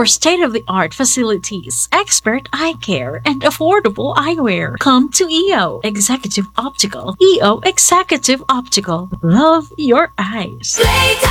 For state-of-the-art facilities, expert eye care, and affordable eyewear, come to EO Executive Optical. EO Executive Optical. Love your eyes.